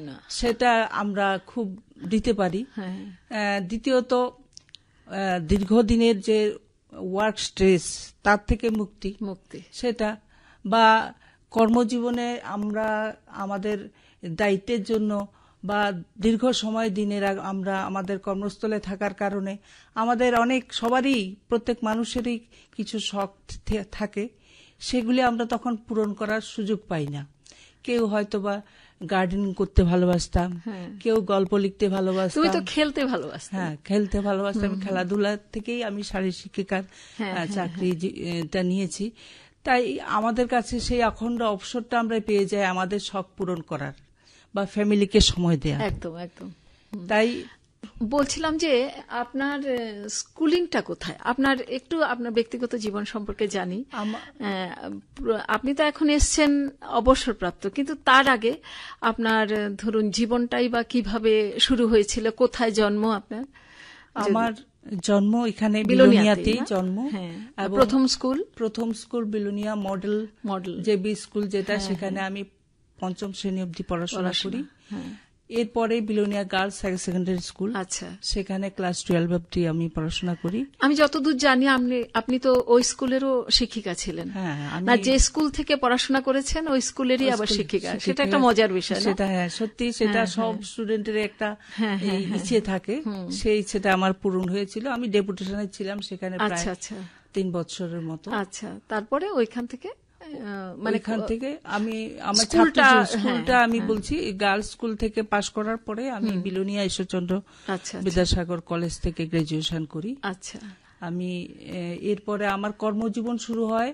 না, সেটা আমরা খুব দিতে পারি। দ্বিতীয়ত দীর্ঘদিনের যে ওয়ার্ক স্ট্রেস, তার থেকে মুক্তি সেটা, বা কর্মজীবনে আমরা আমাদের দায়িত্বের জন্য বা দীর্ঘ সময় দিনের আমরা আমাদের কর্মস্থলে থাকার কারণে আমাদের অনেক সবারই, প্রত্যেক মানুষেরই কিছু শখ থাকে, সেগুলি আমরা তখন পূরণ করার সুযোগ পাই না। কেউ হয়তোবা গার্ডেনিং করতে ভালোবাসতাম, কেউ গল্প লিখতে ভালোবাসতাম, তুমি তো খেলতে ভালোবাসতাম। হ্যাঁ, খেলতে ভালোবাসতাম। খেলাধুলা থেকেই আমি শারীর শিক্ষিকার চাকরিটা নিয়েছি। তাই আমাদের কাছে সেই অখণ্ড অবসরটা আমরা পেয়ে যাই আমাদের শখ পূরণ করার বা ফ্যামিলিকে সময় দেয়া। একদম একদম। তাই বলছিলাম যে আপনার স্কুলিংটা কোথায়, আপনার একটু আপনার ব্যক্তিগত জীবন সম্পর্কে জানি। আপনি তো এখন এসছেন অবসরপ্রাপ্ত, কিন্তু তার আগে আপনার ধরুন জীবনটাই বা কিভাবে শুরু হয়েছিল, কোথায় জন্ম আপনার? আমার জন্ম এখানে বিলোনিয়াতেই জন্ম। প্রথম school Belonia model JB school, যেটা সেখানে আমি পঞ্চম শ্রেণী অবধি পড়াশোনা করি। এরপরে Belonia girls higher secondary school, সেখানে ক্লাস 12 অবধি আমি পড়াশোনা করি। আমি যতদূর জানি আপনি তো ওই স্কুলেরও শিক্ষিকা ছিলেন, না? যে স্কুল থেকে পড়াশোনা করেছেন ওই স্কুলেরই আবার শিক্ষিকা, সেটা একটা মজার বিষয়। সেটা সত্যি, সেটা সব স্টুডেন্টের একটা ইচ্ছে থাকে, সেই ইচ্ছেটা আমার পূরণ হয়েছিল। আমি ডেপুটেশনে ছিলাম সেখানে প্রায় 3 বছরের মতো। আচ্ছা, তারপরে ওইখান থেকে এখান থেকে আমি আমার স্কুলটা আমি বলছি, গার্লস স্কুল থেকে পাশ করার পরে আমি বিলোনিয়া ঈশ্বরচন্দ্র বিদ্যাসাগর কলেজ থেকে গ্রাজুয়েশন করি। আমি এরপরে আমার কর্মজীবন শুরু হয়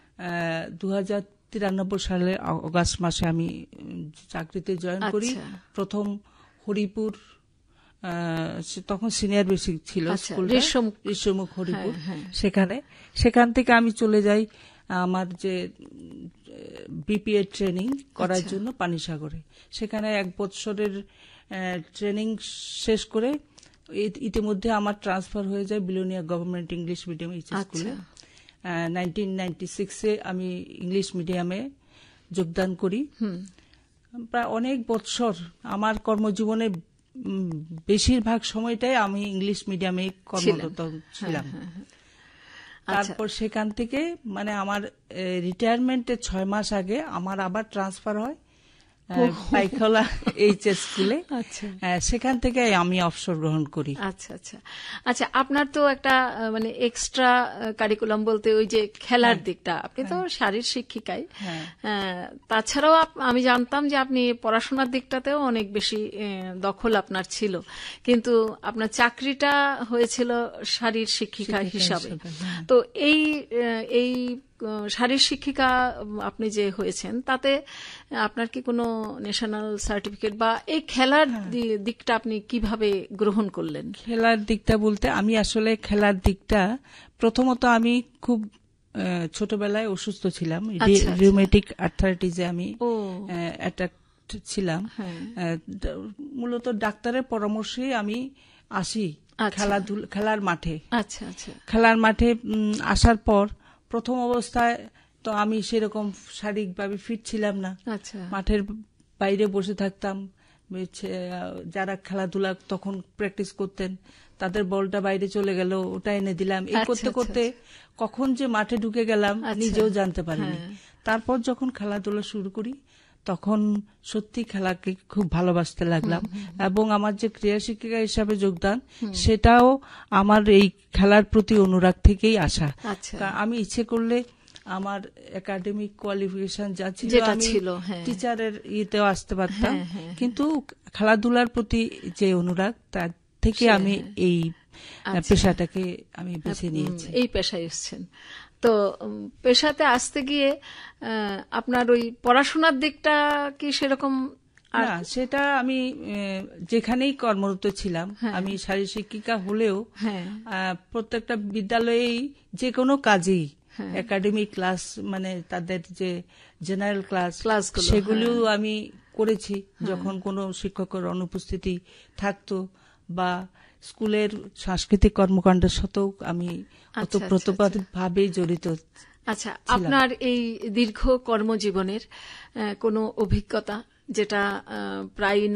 2093 সালে অগাস্ট মাসে। আমি চাকরিতে জয়েন করি প্রথম হরিপুর, তখন সিনিয়র বেসিক ছিল স্কুলটা, ঋষ্যমুখ হরিপুর। সেখান থেকে আমি চলে যাই আমার যে বিপিএ ট্রেনিং করার জন্য পানিসাগরে। সেখানে 1 বছরের ট্রেনিং শেষ করে ইতিমধ্যে আমার ট্রান্সফার হয়ে যায় বিলোনিয়া গভর্নমেন্ট ইংলিশ মিডিয়াম স্কুলে। 1996-এ আমি ইংলিশ মিডিয়ামে যোগদান করি। প্রায় অনেক বছর আমার কর্মজীবনে বেশিরভাগ সময়টাই আমি ইংলিশ মিডিয়ামে কর্মরত ছিলাম। তারপর সেখান থেকে মানে আমার রিটায়ারমেন্টের 6 মাস আগে আমার আবার ট্রান্সফার হয় পাইকলা এইচএস স্কুলে। সেখান থেকে আমি অবসর গ্রহণ করি। আচ্ছা, আপনার তো একটা মানে এক্সট্রা কারিকুলাম বলতে ওই যে খেলার দিকটা, আপনি তো শারীর শিক্ষিকাই, তাছাড়াও আমি জানতাম যে আপনি পড়াশোনার দিকটাতেও অনেক বেশি দখল আপনার ছিল, কিন্তু আপনার চাকরিটা হয়েছিল শারীর শিক্ষিকা হিসাবে। তো এই শারীর শিক্ষিকা আপনি যে হয়েছেন, তাতে আপনার কি কোনো ন্যাশনাল সার্টিফিকেট বা এই খেলার দিকটা আপনি কিভাবে গ্রহণ করলেন? খেলার দিকটা বলতে আমি আসলে খেলার দিকটা প্রথমত আমি খুব ছোটবেলায় অসুস্থ ছিলাম, রিউমেটিক আর্থারাইটিসে আমি অ্যাটাক ছিলাম। মূলত ডাক্তারের পরামর্শে আমি আসি খেলার মাঠে। খেলার মাঠে আসার পর প্রথম অবস্থায় তো আমি সেরকম শারীরিকভাবে ফিট ছিলাম না। মাঠের বাইরে বসে থাকতাম, যারা খেলাধুলা তখন প্র্যাকটিস করতেন তাদের বলটা বাইরে চলে গেল, ওটা এনে দিলাম, এই করতে করতে কখন যে মাঠে ঢুকে গেলাম নিজেও জানতে পারিনি। তারপর যখন খেলাধুলা শুরু করি তখন সত্যি খেলাকে খুব ভালোবাসতে লাগলাম, এবং আমার যে ক্রীড়া শিক্ষিকা হিসাবে যোগদান, সেটাও আমার এই খেলার প্রতি অনুরাগ থেকেই আসা। আমি ইচ্ছে করলে আমার একাডেমিক কোয়ালিফিকেশন যা ছিল আমি টিচারের ইয়েতেও আসতে পারতাম, কিন্তু খেলাধুলার প্রতি যে অনুরাগ, তার থেকে আমি এই পেশাটাকে আমি বেছে নিয়েছি। এই পেশায় এসেছেন। তো পেশাতে আসতে গিয়ে আপনার ওই পড়াশোনার দিকটা কি সেরকম? না, সেটা আমি যেখানেই কর্মরত ছিলাম, আমি শারীর শিক্ষিকা হলেও প্রত্যেকটা বিদ্যালয়েই যে কোনো কাজেই একাডেমিক ক্লাস, মানে তাদের যে জেনারেল ক্লাস, সেগুলিও আমি করেছি। যখন কোনো শিক্ষকের অনুপস্থিতি থাকতো বা স্কুলের সাংস্কৃতিক কর্মকাণ্ডের সাথেও আমি ওতপ্রোতভাবে জড়িত। আচ্ছা, আপনার এই দীর্ঘ কর্মজীবনের কোনো অভিজ্ঞতা যেটা প্রায়